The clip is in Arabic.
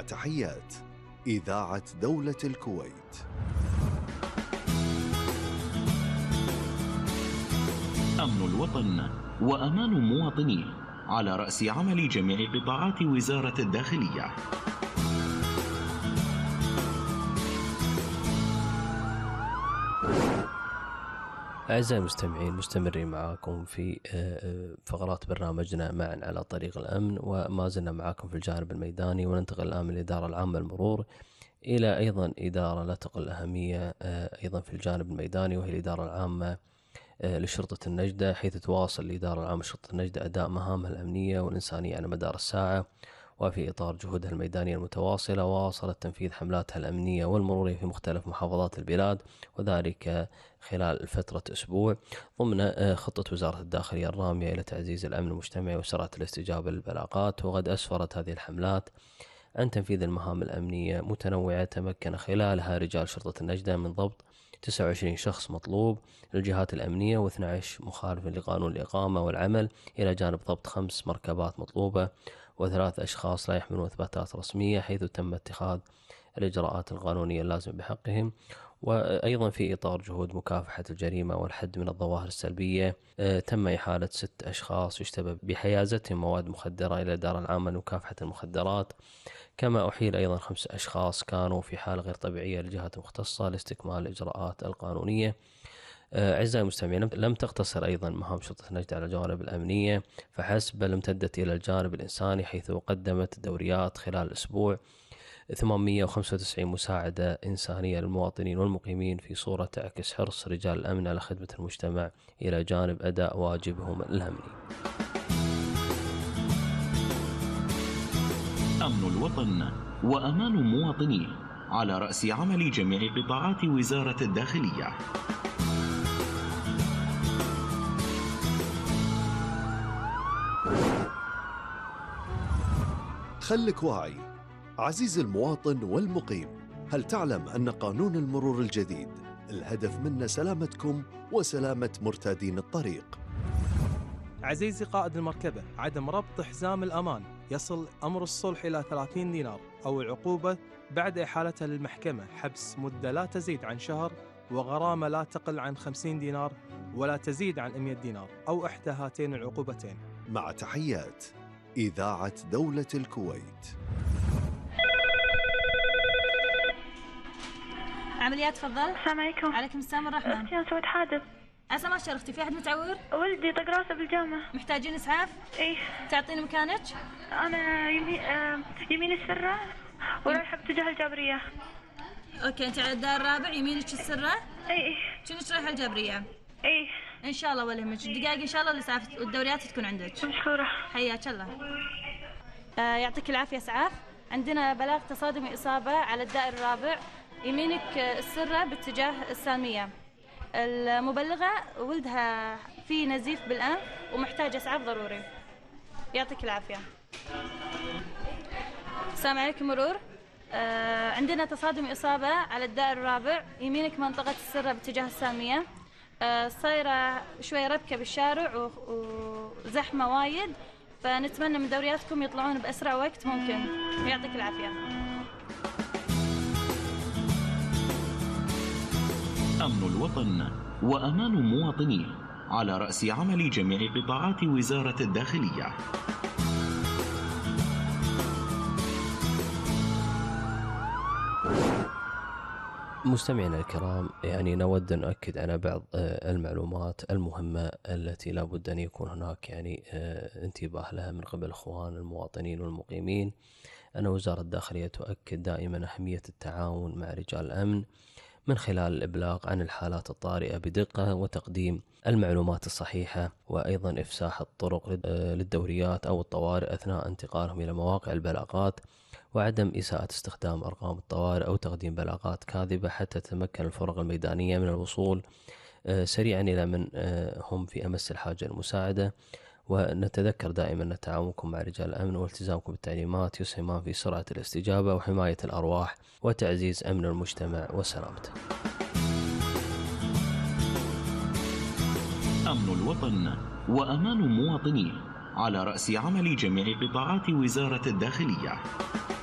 تحيات إذاعة دولة الكويت. أمن الوطن وأمان مواطنيه على رأس عمل جميع قطاعات وزارة الداخلية. أعزائي المستمعين، مستمرين معاكم في فقرات برنامجنا معا على طريق الأمن، وما زلنا معاكم في الجانب الميداني، وننتقل الآن من الإدارة العامة للمرور إلى أيضا إدارة لا تقل أهمية أيضا في الجانب الميداني، وهي الإدارة العامة لشرطة النجدة، حيث تواصل الإدارة العامة لشرطة النجدة أداء مهامها الأمنية والإنسانية على مدار الساعة. وفي إطار جهودها الميدانية المتواصلة، واصلت تنفيذ حملاتها الأمنية والمرورية في مختلف محافظات البلاد، وذلك خلال فترة أسبوع ضمن خطة وزارة الداخلية الرامية إلى تعزيز الأمن المجتمعي وسرعة الاستجابة للبلاغات. وقد أسفرت هذه الحملات عن تنفيذ المهام الأمنية متنوعة تمكن خلالها رجال شرطة النجدة من ضبط 29 شخص مطلوب للجهات الأمنية و12 مخالف لقانون الإقامة والعمل، إلى جانب ضبط 5 مركبات مطلوبة و3 أشخاص لا يحملون إثباتات رسمية، حيث تم اتخاذ الإجراءات القانونية اللازمة بحقهم. وأيضا في إطار جهود مكافحة الجريمة والحد من الظواهر السلبية، تم إحالة 6 أشخاص يشتبه بحيازتهم مواد مخدرة إلى الإدارة العامة لمكافحة المخدرات. كما أحيل أيضا 5 أشخاص كانوا في حالة غير طبيعية لجهات مختصة لاستكمال الإجراءات القانونية. أعزائي المستمعين، لم تقتصر أيضا مهام شرطة النجدة على الجوانب الأمنية فحسب، بل امتدت إلى الجانب الإنساني، حيث قدمت دوريات خلال الأسبوع 895 مساعدة إنسانية للمواطنين والمقيمين في صورة تعكس حرص رجال الأمن على خدمة المجتمع إلى جانب أداء واجبهم الأمني. أمن الوطن وأمان مواطنيه على رأس عمل جميع قطاعات وزارة الداخلية. خلك واعي عزيز المواطن والمقيم. هل تعلم أن قانون المرور الجديد الهدف منه سلامتكم وسلامة مرتادين الطريق؟ عزيزي قائد المركبة، عدم ربط حزام الأمان يصل أمر الصلح إلى 30 دينار، أو العقوبة بعد إحالتها للمحكمة حبس مدة لا تزيد عن شهر، وغرامة لا تقل عن 50 دينار ولا تزيد عن 100 دينار، أو إحدى هاتين العقوبتين. مع تحيات إذاعة دولة الكويت. عمليات، تفضل. السلام عليكم. عليكم السلام ورحمة. اختي انا سويت حادث. عسى ما شرفتي، في أحد متعور؟ ولدي طق راسه بالجامعة. محتاجين إسعاف؟ ايه. تعطيني مكانك؟ انا يمين السرة ورايحة باتجاه الجابرية. اوكي، انت على الدار الرابع، يمينك السرة؟ ايه. كنت رايحة الجابرية؟ ايه. ان شاء الله ولا يهمك، دقائق ان شاء الله الإسعاف والدوريات تكون عندك. مشكورة. حياك الله. يعطيك العافية. إسعاف، عندنا بلاغ تصادم إصابة على الدائر الرابع، يمينك السرة باتجاه السالمية. المبلغة ولدها في نزيف بالأنف ومحتاجة إسعاف ضروري. يعطيك العافية. السلام عليكم مرور. عندنا تصادم إصابة على الدائر الرابع، يمينك منطقة السرة باتجاه السالمية. صايرة شوي ربكة بالشارع وزحمة وايد، فنتمنى من دورياتكم يطلعون بأسرع وقت ممكن. يعطيك العافية. أمن الوطن وأمان مواطنيه على رأس عمل جميع قطاعات وزارة الداخلية. مستمعينا الكرام، نود أن نؤكد على بعض المعلومات المهمة التي لا بد أن يكون هناك انتباه لها من قبل إخوان المواطنين والمقيمين. أن وزارة الداخلية تؤكد دائما أهمية التعاون مع رجال الأمن من خلال الإبلاغ عن الحالات الطارئة بدقة، وتقديم المعلومات الصحيحة، وأيضا إفساح الطرق للدوريات أو الطوارئ أثناء انتقالهم إلى مواقع البلاغات، وعدم إساءة استخدام أرقام الطوارئ أو تقديم بلاغات كاذبة حتى تتمكن الفرق الميدانية من الوصول سريعا إلى من هم في أمس الحاجة المساعدة. ونتذكر دائما أن تعاونكم مع رجال الأمن والتزامكم بالتعليمات يسهمان في سرعة الاستجابة وحماية الأرواح وتعزيز أمن المجتمع وسلامته. أمن الوطن وأمان مواطنيه على رأس عمل جميع قطاعات وزارة الداخلية.